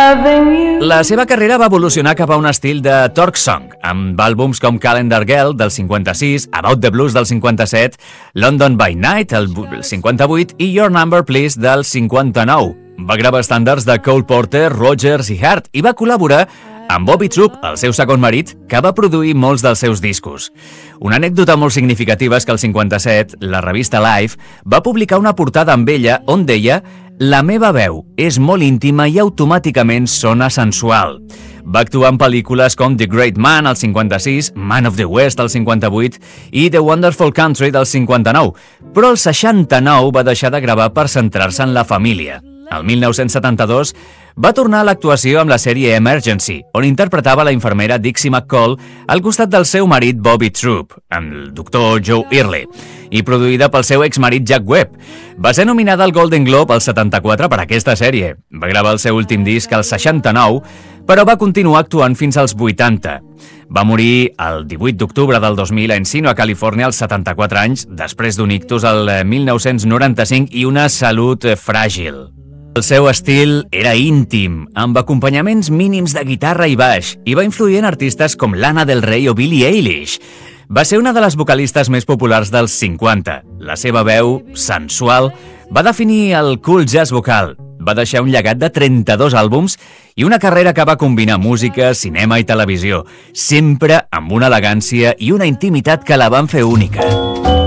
La seva carrera va evolucionar cap a un estil de talk song, amb àlbums com Calendar Girl del 56, About the Blues del 57, London by Night el 58 i Your Number Please del 59. Va gravar estàndards de Cole Porter, Rogers i Hart i va col·laborar amb Bobby Troup, el seu segon marit, que va produir molts dels seus discos. Una anècdota molt significativa és que el 57, la revista Life, va publicar una portada amb ella on deia «La meva veu és molt íntima i automàticament sona sensual». Va actuar en pel·lícules com The Great Man, al 56, Man of the West, al 58, i The Wonderful Country, del 59, però el 69 va deixar de gravar per centrar-se en la família. El 1972 va tornar a l'actuació amb la sèrie Emergency, on interpretava la infermera Dixie McCall al costat del seu marit Bobby Troup, amb el doctor Joe Early, i produïda pel seu exmarit Jack Webb. Va ser nominada al Golden Globe al 74 per aquesta sèrie. Va gravar el seu últim disc al 69, però va continuar actuant fins als 80. Va morir el 18 d'octubre del 2000 a Encino, a Califòrnia, als 74 anys, després d'un ictus el 1995 i una salut fràgil. El seu estil era íntim, amb acompanyaments mínims de guitarra i baix, i va influir en artistes com Lana Del Rey o Billie Eilish. Va ser una de les vocalistes més populars dels 50. La seva veu, sensual, va definir el cool jazz vocal. Va deixar un llegat de 32 àlbums i una carrera que va combinar música, cinema i televisió, sempre amb una elegància i una intimitat que la van fer única.